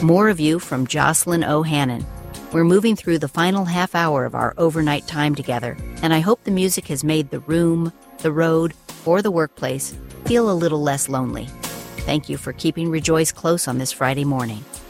More of you from Jocelyn O. Hannon. We're moving through the final half hour of our overnight time together, and I hope the music has made the room, the road, or the workplace feel a little less lonely. Thank you for keeping Rejoice close on this Friday morning.